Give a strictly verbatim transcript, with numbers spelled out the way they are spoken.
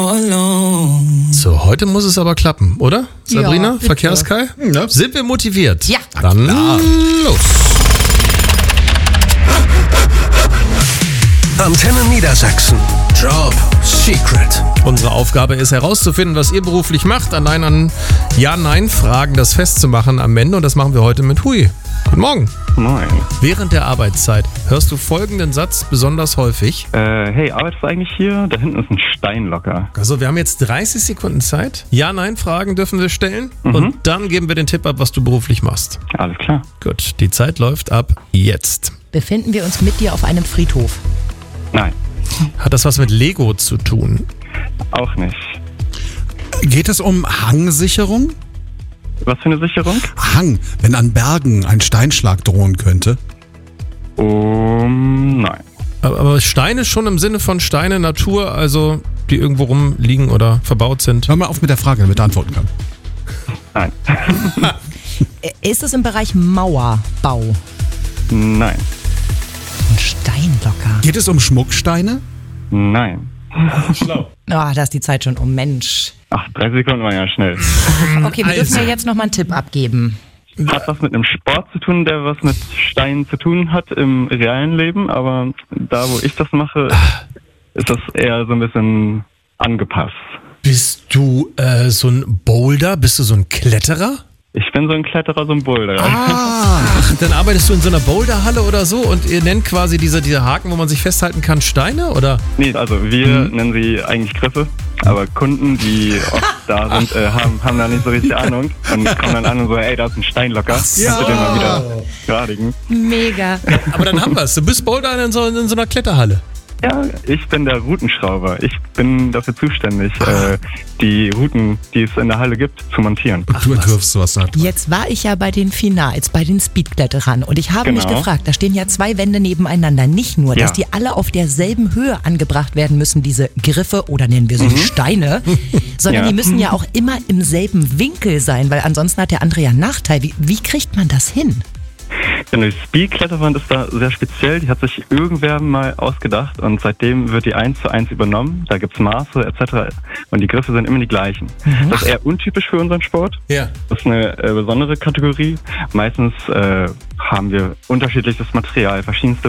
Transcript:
So, heute muss es aber klappen, oder? Sabrina, Ja, Verkehrskai? Ja. Sind wir motiviert? Ja. Dann los. Antenne Niedersachsen. Job Secret. Unsere Aufgabe ist herauszufinden, was ihr beruflich macht, allein an Ja-Nein-Fragen das festzumachen am Ende. Und das machen wir heute mit Hui. Guten Morgen. Moin. Während der Arbeitszeit hörst du folgenden Satz besonders häufig. Äh, hey, arbeitest du eigentlich hier? Da hinten ist ein Steinlocker. Also wir haben jetzt dreißig Sekunden Zeit. Ja-Nein-Fragen dürfen wir stellen. Mhm. Und dann geben wir den Tipp ab, was du beruflich machst. Alles klar. Gut, die Zeit läuft ab jetzt. Befinden wir uns mit dir auf einem Friedhof? Nein, Hat das was mit Lego zu tun? auch nicht. Geht es um Hangsicherung? Was für eine Sicherung? Hang, wenn an Bergen ein Steinschlag drohen könnte. Um, nein. Aber aber Steine schon im Sinne von Steine, Natur, also die irgendwo rumliegen oder verbaut sind. Hör mal auf mit der Frage, damit er antworten kann. Nein. Äh, Ist es im Bereich Mauerbau? Nein. Ein Steinlocker. Geht es um Schmucksteine? Nein. Ah, da ist die Zeit schon um. Mensch. Ach, drei Sekunden waren ja schnell. Okay, wir dürfen ja jetzt nochmal einen Tipp abgeben. Hat was mit einem Sport zu tun, der was mit Steinen zu tun hat im realen Leben, aber da, wo ich das mache, ist das eher so ein bisschen angepasst. Bist du äh, so ein Boulder? Bist du so ein Kletterer? Ich bin so ein Kletterer, so ein Boulder. Ach, dann arbeitest du in so einer Boulderhalle oder so und ihr nennt quasi diese, diese Haken, wo man sich festhalten kann, Steine, oder? Nee, also wir nennen sie eigentlich Griffe, aber Kunden, die oft da sind, äh, haben, haben da nicht so richtig Ahnung und kommen dann an und so, ey, da ist ein Steinlocker, kannst du den mal wieder gradigen? Mega. Aber dann haben wir es. Du bist Boulder in so, in so einer Kletterhalle. Ja, ich bin der Routenschrauber. Ich bin dafür zuständig, äh, die Routen, die es in der Halle gibt, zu montieren. Du entwirfst sowas da. Jetzt war ich ja bei den Finals, bei den Speedkletterern und ich habe mich Genau. gefragt, da stehen ja zwei Wände nebeneinander. Nicht nur, dass Ja. die alle auf derselben Höhe angebracht werden müssen, diese Griffe oder nennen wir sie Steine, sondern Ja. die müssen ja auch immer im selben Winkel sein, weil ansonsten hat der andere ja einen Nachteil. Wie, wie kriegt man das hin? Genau, die Speed-Kletterwand ist da sehr speziell. Die hat sich irgendwer mal ausgedacht und seitdem wird die eins zu eins übernommen. Da gibt's Maße et cetera. Und die Griffe sind immer die gleichen. Das ist eher untypisch für unseren Sport. Ja. Das ist eine äh, besondere Kategorie. Meistens äh, haben wir unterschiedliches Material, verschiedenste